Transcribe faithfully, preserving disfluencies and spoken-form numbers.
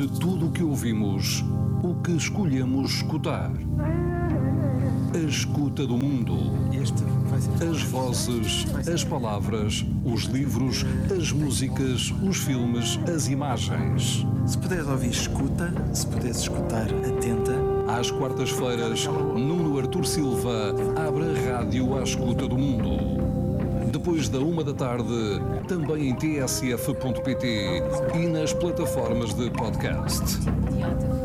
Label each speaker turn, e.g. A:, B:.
A: De tudo o que ouvimos, o que escolhemos escutar. A escuta do mundo. As vozes, as palavras, os livros, as músicas, os filmes, as imagens.
B: Se puderes ouvir, escuta. Se puderes escutar, atenta.
A: Às quartas-feiras, Nuno Artur Silva abre a rádio à escuta do mundo. Depois da uma da tarde, também em t s f ponto p t e nas plataformas de podcast.